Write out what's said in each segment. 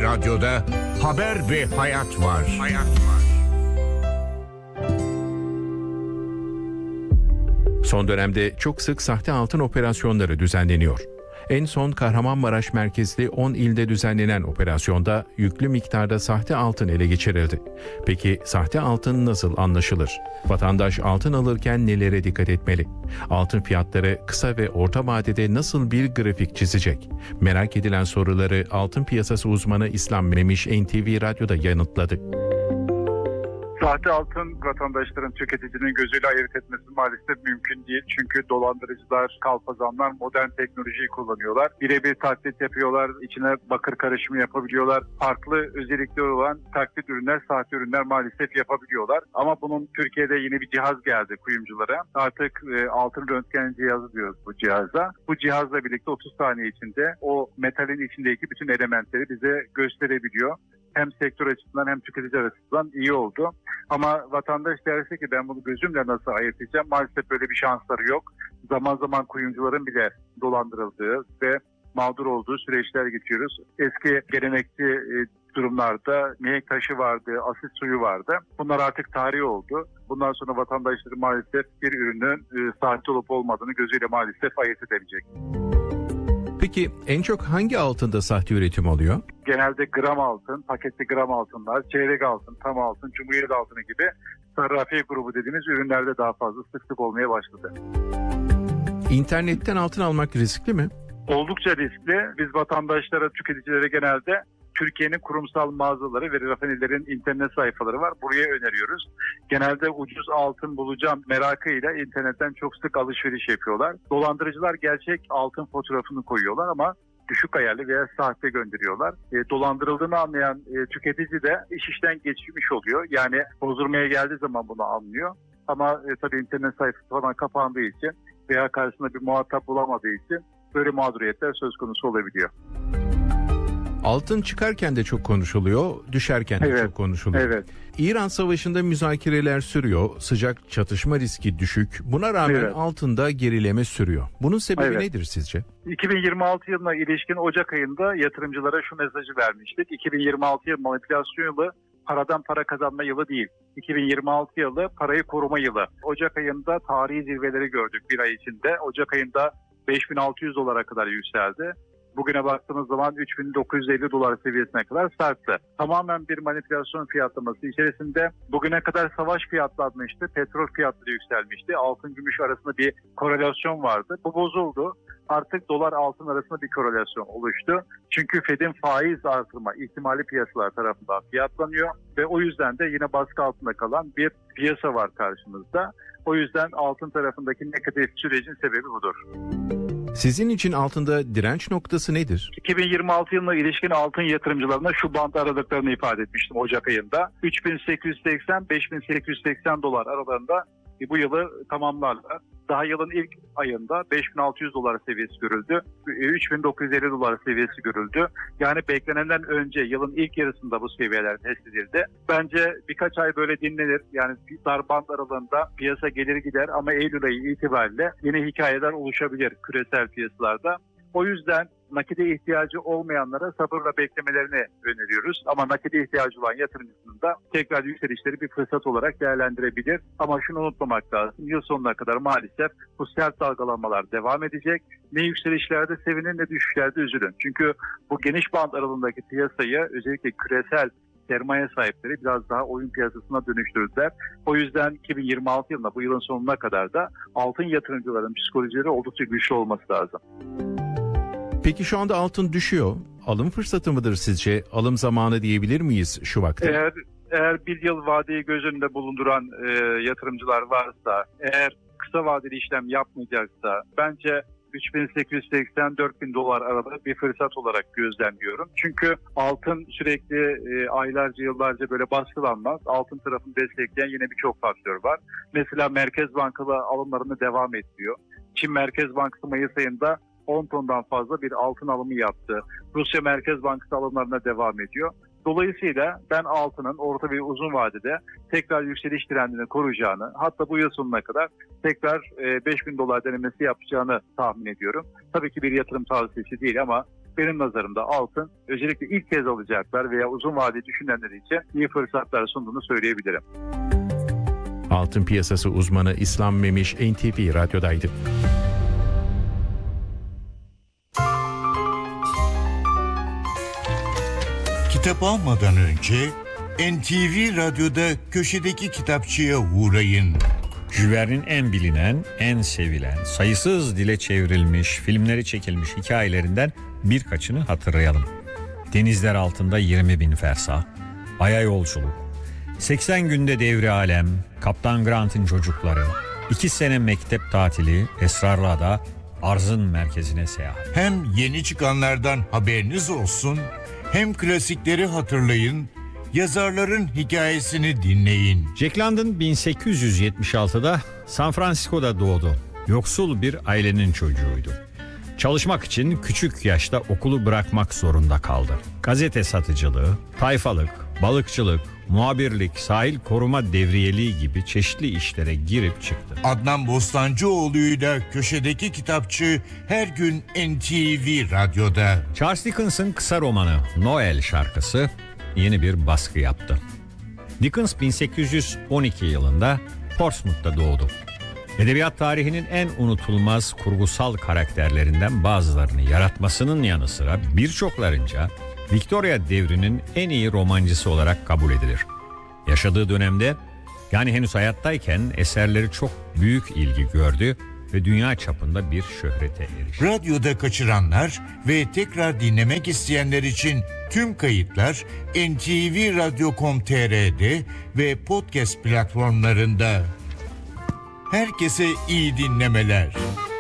Radyo'da haber ve hayat var. Son dönemde çok sık sahte altın operasyonları düzenleniyor. En son Kahramanmaraş merkezli 10 ilde düzenlenen operasyonda yüklü miktarda sahte altın ele geçirildi. Peki sahte altın nasıl anlaşılır? Vatandaş altın alırken nelere dikkat etmeli? Altın fiyatları kısa ve orta vadede nasıl bir grafik çizecek? Merak edilen soruları altın piyasası uzmanı İslam Memiş NTV Radyo'da yanıtladı. Sahte altın vatandaşların, tüketicinin gözüyle ayırt etmesi maalesef mümkün değil. Çünkü dolandırıcılar, kalpazanlar modern teknolojiyi kullanıyorlar. Birebir taklit yapıyorlar, içine bakır karışımı yapabiliyorlar. Farklı özellikleri olan taklit ürünler, sahte ürünler maalesef yapabiliyorlar. Ama bunun Türkiye'de yeni bir cihaz geldi kuyumculara. Artık altın röntgen cihazı diyoruz bu cihaza. Bu cihazla birlikte 30 saniye içinde o metalin içindeki bütün elementleri bize gösterebiliyor. Hem sektör açısından hem tüketici açısından iyi oldu. Ama vatandaş derse ki ben bunu gözümle nasıl ayırt edeceğim? Maalesef böyle bir şansları yok. Zaman zaman kuyumcuların bile dolandırıldığı ve mağdur olduğu süreçler geçiyoruz. Eski gelenekçi durumlarda mihenk taşı vardı, asit suyu vardı. Bunlar artık tarih oldu. Bundan sonra vatandaşları maalesef bir ürünün sahte olup olmadığını gözüyle maalesef ayırt edemeyecek. Peki en çok hangi altında sahte üretim oluyor? Genelde gram altın, paketli gram altınlar, çeyrek altın, tam altın, cumhuriyet altını gibi sarrafiye grubu dediğimiz ürünlerde daha fazla sık olmaya başladı. İnternetten altın almak riskli mi? Oldukça riskli. Biz vatandaşlara, tüketicilere genelde Türkiye'nin kurumsal mağazaları ve rafinerilerin internet sayfaları var. Buraya öneriyoruz. Genelde ucuz altın bulacağım merakıyla internetten çok sık alışveriş yapıyorlar. Dolandırıcılar gerçek altın fotoğrafını koyuyorlar ama düşük ayarlı veya sahte gönderiyorlar. Dolandırıldığını anlayan tüketici de iş işten geçmiş oluyor. Yani bozdurmaya geldiği zaman bunu anlıyor. Ama tabii internet sayfası falan kapandığı için veya karşısında bir muhatap bulamadığı için böyle mağduriyetler söz konusu olabiliyor. Altın çıkarken de çok konuşuluyor, düşerken de çok konuşuluyor. Evet. İran Savaşı'nda müzakereler sürüyor, sıcak çatışma riski düşük. Buna rağmen altında gerileme sürüyor. Bunun sebebi nedir sizce? 2026 yılına ilişkin Ocak ayında yatırımcılara şu mesajı vermiştik. 2026 yılı manipülasyon yılı, paradan para kazanma yılı değil. 2026 yılı parayı koruma yılı. Ocak ayında tarihi zirveleri gördük bir ay içinde. Ocak ayında 5.600 dolara kadar yükseldi. Bugüne baktığımız zaman 3.950 dolar seviyesine kadar sarktı. Tamamen bir manipülasyon fiyatlaması içerisinde bugüne kadar savaş fiyatlanmıştı, petrol fiyatları yükselmişti. Altın gümüş arasında bir korelasyon vardı. Bu bozuldu. Artık dolar altın arasında bir korelasyon oluştu. Çünkü Fed'in faiz artırma ihtimali piyasalar tarafından fiyatlanıyor ve o yüzden de yine baskı altında kalan bir piyasa var karşımızda. O yüzden altın tarafındaki negatif sürecin sebebi budur. Sizin için altında direnç noktası nedir? 2026 yılına ilişkin altın yatırımcılarına şu bant aralıklarını ifade etmiştim Ocak ayında. 3.880-5.880 dolar aralarında bu yılı tamamlarlar. Daha yılın ilk ayında 5.600 dolar seviyesi görüldü. 3.950 dolar seviyesi görüldü. Yani beklenenden önce yılın ilk yarısında bu seviyeler test edildi. Bence birkaç ay böyle dinlenir. Yani dar band aralığında piyasa gelir gider ama Eylül ayı itibariyle yeni hikayeler oluşabilir küresel piyasalarda. O yüzden nakide ihtiyacı olmayanlara sabırla beklemelerini öneriyoruz. Ama nakide ihtiyacı olan yatırımcının da tekrar yükselişleri bir fırsat olarak değerlendirebilir. Ama şunu unutmamak lazım. Yıl sonuna kadar maalesef bu sert dalgalanmalar devam edecek. Ne yükselişlerde sevinin ne düşüşlerde üzülün. Çünkü bu geniş band aralığındaki piyasayı özellikle küresel sermaye sahipleri biraz daha oyun piyasasına dönüştürdüler. O yüzden 2026 yılında bu yılın sonuna kadar da altın yatırımcıların psikolojileri oldukça güçlü olması lazım. Peki şu anda altın düşüyor. Alım fırsatı mıdır sizce? Alım zamanı diyebilir miyiz şu vakte? Eğer bir yıl vadeyi göz önünde bulunduran yatırımcılar varsa, eğer kısa vadeli işlem yapmayacaksa bence 3.880-4.000 dolar aralığı bir fırsat olarak gözlemliyorum. Çünkü altın sürekli aylarca, yıllarca böyle baskılanmaz. Altın tarafını destekleyen yine birçok faktör var. Mesela Merkez Bankalı alımlarını devam ediyor. Çin Merkez Bankası Mayıs ayında 10 tondan fazla bir altın alımı yaptı. Rusya Merkez Bankası alımlarına devam ediyor. Dolayısıyla ben altının orta ve uzun vadede tekrar yükseliş trendini koruyacağını, hatta bu yıl sonuna kadar tekrar 5.000 dolar denemesi yapacağını tahmin ediyorum. Tabii ki bir yatırım tavsiyesi değil ama benim nazarımda altın özellikle ilk kez alacaklar veya uzun vadeli düşünenler için iyi fırsatlar sunduğunu söyleyebilirim. Altın piyasası uzmanı İslam Memiş NTV Radyo'daydı. Kitap almadan önce NTV Radyo'da köşedeki kitapçıya uğrayın. Jules Verne'in en bilinen, en sevilen, sayısız dile çevrilmiş, filmleri çekilmiş hikayelerinden birkaçını hatırlayalım. Denizler altında 20.000 fersah, Ay'a yolculuk, 80 günde devri alem, Kaptan Grant'ın çocukları, 2 sene mektep tatili, Esrarlı Ada, arzın merkezine seyahat. Hem yeni çıkanlardan haberiniz olsun, hem klasikleri hatırlayın, yazarların hikayesini dinleyin. Jack London 1876'da San Francisco'da doğdu. Yoksul bir ailenin çocuğuydu. Çalışmak için küçük yaşta okulu bırakmak zorunda kaldı. Gazete satıcılığı, tayfalık, balıkçılık, muhabirlik, sahil koruma devriyeliği gibi çeşitli işlere girip çıktı. Adnan Bostancıoğlu'yla köşedeki kitapçı her gün NTV Radyo'da. Charles Dickens'ın kısa romanı Noel şarkısı yeni bir baskı yaptı. Dickens 1812 yılında Portsmouth'ta doğdu. Edebiyat tarihinin en unutulmaz kurgusal karakterlerinden bazılarını yaratmasının yanı sıra birçoklarınca Victoria devrinin en iyi romancısı olarak kabul edilir. Yaşadığı dönemde, yani henüz hayattayken eserleri çok büyük ilgi gördü ve dünya çapında bir şöhrete erişti. Radyoda kaçıranlar ve tekrar dinlemek isteyenler için tüm kayıtlar ntvradio.com.tr'de ve podcast platformlarında. Herkese iyi dinlemeler.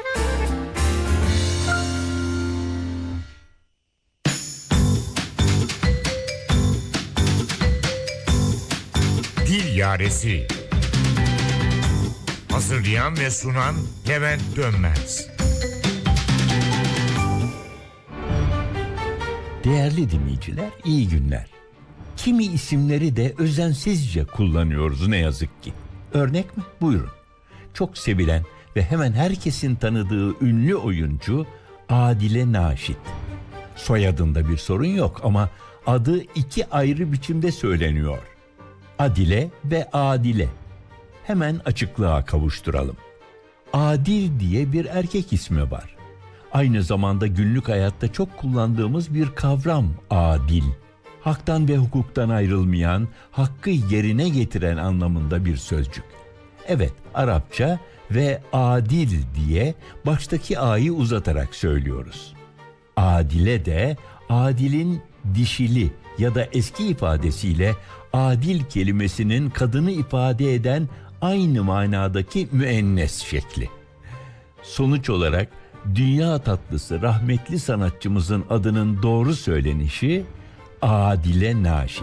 Dil Yaresi. Hazırlayan ve sunan Levent Dönmez. Değerli dinleyiciler, iyi günler. Kimi isimleri de özensizce kullanıyoruz ne yazık ki. Örnek mi? Buyurun. Çok sevilen ve hemen herkesin tanıdığı ünlü oyuncu Adile Naşit. Soyadında bir sorun yok ama adı 2 ayrı biçimde söyleniyor. Adile ve Adile. Hemen açıklığa kavuşturalım. Adil diye bir erkek ismi var. Aynı zamanda günlük hayatta çok kullandığımız bir kavram adil. Haktan ve hukuktan ayrılmayan, hakkı yerine getiren anlamında bir sözcük. Evet, Arapça ve adil diye baştaki a'yı uzatarak söylüyoruz. Adile de adilin dişili ya da eski ifadesiyle adil kelimesinin kadını ifade eden aynı manadaki müennes şekli. Sonuç olarak dünya tatlısı rahmetli sanatçımızın adının doğru söylenişi Adile Naşit.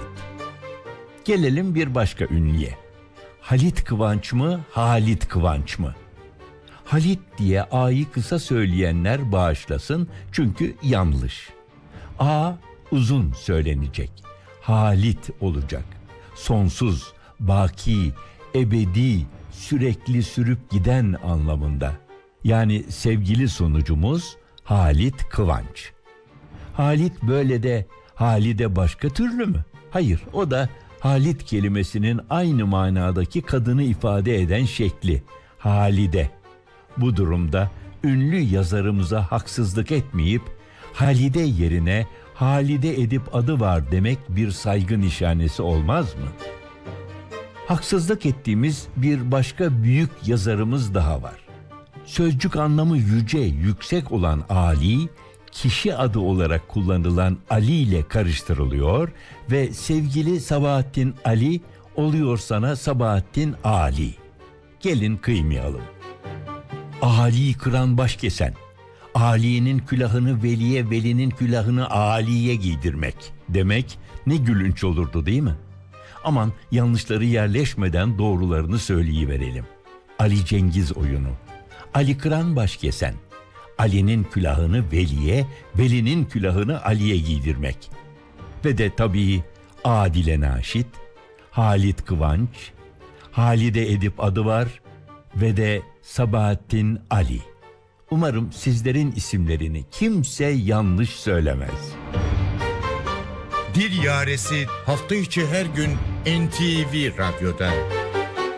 Gelelim bir başka ünlüye. Halit Kıvanç mı, Halit Kıvanç mı? Halit diye a'yı kısa söyleyenler bağışlasın çünkü yanlış. A uzun söylenecek. Halit olacak. Sonsuz, baki, ebedi, sürekli sürüp giden anlamında. Yani sevgili sunucumuz Halit Kıvanç. Halit böyle de Halide başka türlü mü? Hayır, o da Halit kelimesinin aynı manadaki kadını ifade eden şekli. Halide. Bu durumda ünlü yazarımıza haksızlık etmeyip Halide yerine Halide edip adı var demek bir saygı nişanesi olmaz mı? Haksızlık ettiğimiz bir başka büyük yazarımız daha var. Sözcük anlamı yüce, yüksek olan Ali, kişi adı olarak kullanılan Ali ile karıştırılıyor ve sevgili Sabahattin Ali oluyor sana Sabahattin Ali. Gelin kıymayalım. Ali'yi kıran baş kesen, Ali'nin külahını veliye, velinin külahını Ali'ye giydirmek demek ne gülünç olurdu değil mi? Aman yanlışları yerleşmeden doğrularını söyleyiverelim. Ali Cengiz oyunu. Ali kıran baş kesen. Ali'nin külahını veliye, velinin külahını Ali'ye giydirmek. Ve de tabii Adile Naşit, Halit Kıvanç, Halide Edip adı var ve de Sabahattin Ali. Umarım sizlerin isimlerini kimse yanlış söylemez. Dil Yaresi hafta içi her gün NTV Radyo'da.